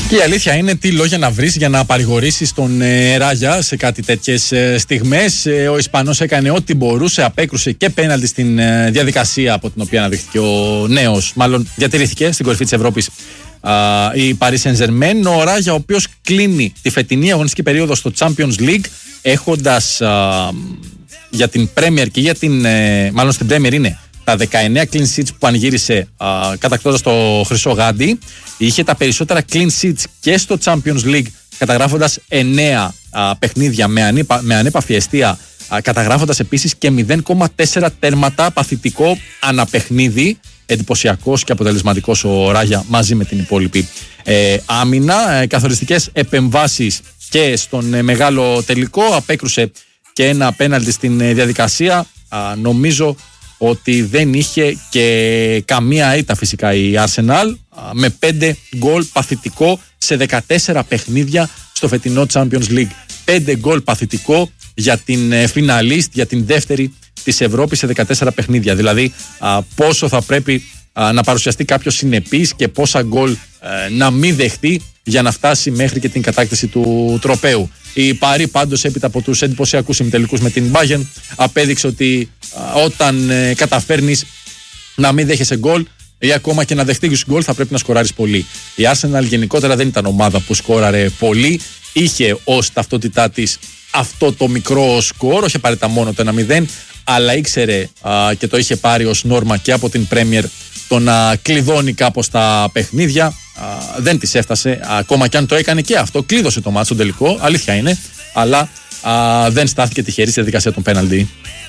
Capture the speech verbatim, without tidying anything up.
Και η αλήθεια είναι τι λόγια να βρεις για να παρηγορήσεις τον ε, Ράγια σε κάτι τέτοιες ε, στιγμές. Ε, ο Ισπανός έκανε ό,τι μπορούσε, απέκρουσε και πέναλτι στην ε, διαδικασία από την οποία αναδείχθηκε ο νέος, μάλλον διατηρήθηκε στην κορυφή της Ευρώπης α, η Paris Saint-Germain. Ο Ράγια, ο οποίος κλείνει τη φετινή αγωνιστική περίοδο στο Champions League, έχοντας α, για την Premier και για την, ε, μάλλον στην Premier είναι τα δεκαεννέα clean sheets που πανηγύρισε κατακτώντας το χρυσό γάντι. Είχε τα περισσότερα clean sheets και στο Champions League, καταγράφοντας εννέα α, παιχνίδια με, ανήπα, με ανέπαφη εστία, α, καταγράφοντας επίσης και μηδέν κόμμα τέσσερα τέρματα παθητικό αναπαιχνίδι. Εντυπωσιακός και αποτελεσματικός ο Ράγια μαζί με την υπόλοιπη ε, άμυνα. Ε, καθοριστικές επεμβάσεις και στον ε, μεγάλο τελικό. Απέκρουσε και ένα πέναλτι στην ε, διαδικασία. Α, νομίζω ότι δεν είχε και καμία ήττα φυσικά η Arsenal, με πέντε γκολ παθητικό σε δεκατέσσερα παιχνίδια στο φετινό Champions League. Πέντε γκολ παθητικό για την φιναλίστ, για την δεύτερη της Ευρώπης σε δεκατέσσερα παιχνίδια. Δηλαδή α, πόσο θα πρέπει α, να παρουσιαστεί κάποιος συνεπής και πόσα γκολ α, να μην δεχτεί για να φτάσει μέχρι και την κατάκτηση του τροπαίου. Η Παρί πάντως έπειτα από τους εντυπωσιακούς ημιτελικούς με την Bayern απέδειξε ότι α, όταν ε, καταφέρνεις να μην δέχεσαι γκολ ή ακόμα και να δεχτείς γκολ θα πρέπει να σκοράρεις πολύ. Η Arsenal γενικότερα δεν ήταν ομάδα που σκόραρε πολύ. Είχε ως ταυτότητά της αυτό το μικρό σκορ, όχι απαραίτητα μόνο το ένα μηδέν, αλλά ήξερε α, και το είχε πάρει ως νόρμα και από την Premier το να κλειδώνει κάπως τα παιχνίδια. Α, δεν της έφτασε, ακόμα και αν το έκανε και αυτό, κλείδωσε το μάτσο τελικό, αλήθεια είναι, αλλά α, δεν στάθηκε τυχερή στη διαδικασία των πέναλτι.